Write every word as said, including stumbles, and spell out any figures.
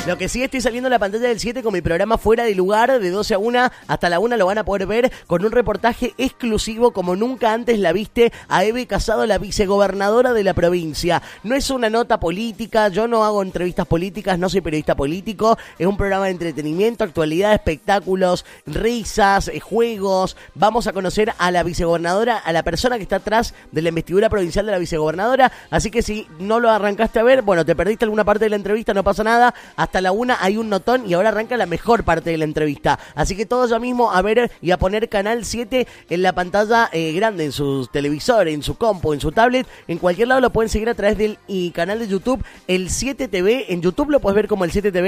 Lo que sí, estoy saliendo en la pantalla del siete con mi programa Fuera de Lugar, de doce a una hasta la una lo van a poder ver con un reportaje exclusivo como nunca antes la viste a Eve Casado, la vicegobernadora de la provincia. No es una nota política, yo no hago entrevistas políticas, no soy periodista político, es un programa de entretenimiento, actualidad, espectáculos, risas, juegos. Vamos a conocer a la vicegobernadora, a la persona que está atrás de la investidura provincial de la vicegobernadora, así que si no lo arrancaste a ver, bueno, te perdiste alguna parte de la entrevista, no pasa nada, hasta la una hay un notón y ahora arranca la mejor parte de la entrevista, así que todos ya mismo a ver y a poner Canal siete en la pantalla eh, grande, en su televisor, en su compu, en su tablet, en cualquier lado lo pueden seguir a través del y canal de YouTube, el siete T V, en YouTube lo puedes ver como el siete T V.